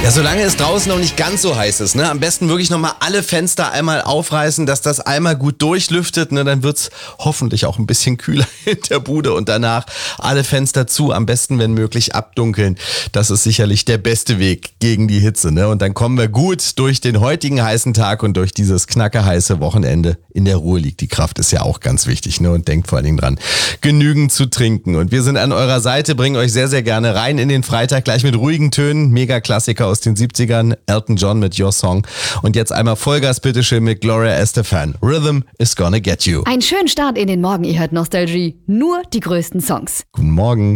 Ja, solange es draußen noch nicht ganz so heiß ist, ne, am besten wirklich nochmal alle Fenster einmal aufreißen, dass das einmal gut durchlüftet, ne, dann wird's hoffentlich auch ein bisschen kühler in der Bude und danach alle Fenster zu, am besten wenn möglich abdunkeln. Das ist sicherlich der beste Weg gegen die Hitze, ne, und dann kommen wir gut durch den heutigen heißen Tag und durch dieses knackerheiße Wochenende. In der Ruhe liegt die Kraft, ist ja auch ganz wichtig, ne, und denkt vor allen Dingen dran, genügend zu trinken. Und wir sind an eurer Seite, bringen euch sehr, sehr gerne rein in den Freitag, gleich mit ruhigen Tönen, Mega-Klassiker aus den 70ern, Elton John mit Your Song. Und jetzt einmal Vollgas bitteschön mit Gloria Estefan. Rhythm is gonna get you. Einen schönen Start in den Morgen, ihr hört Nostalgie. Nur die größten Songs. Guten Morgen.